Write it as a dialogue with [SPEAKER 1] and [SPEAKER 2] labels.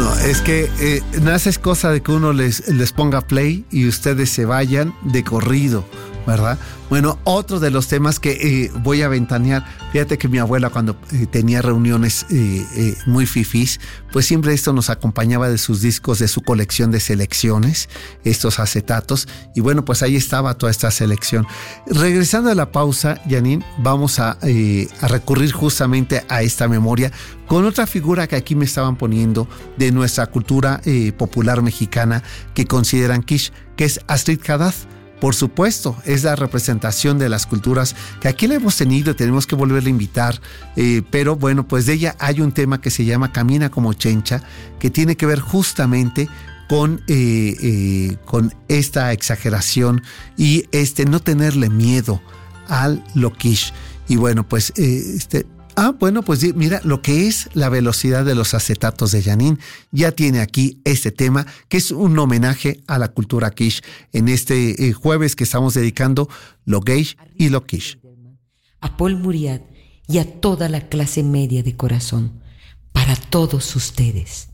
[SPEAKER 1] No, es que no es cosa de que uno les ponga play y ustedes se vayan de corrido, ¿verdad? Bueno, otro de los temas que voy a ventanear, fíjate que mi abuela cuando tenía reuniones muy fifís, pues siempre esto nos acompañaba de sus discos, de su colección de selecciones, estos acetatos, y bueno, pues ahí estaba toda esta selección. Regresando a la pausa, Janine, vamos a recurrir justamente a esta memoria con otra figura que aquí me estaban poniendo de nuestra cultura popular mexicana que consideran quiche, que es Astrid Haddad. Por supuesto, es la representación de las culturas que aquí la hemos tenido y tenemos que volverla a invitar. Pero bueno, pues de ella hay un tema que se llama Camina como Chencha, que tiene que ver justamente con esta exageración y no tenerle miedo al lo quiche. Y bueno, pues pues mira, lo que es la velocidad de los acetatos de Janine ya tiene aquí este tema, que es un homenaje a la cultura quiche en este jueves que estamos dedicando lo gay y lo quiche.
[SPEAKER 2] A Paul Muriat y a toda la clase media de corazón, para todos ustedes.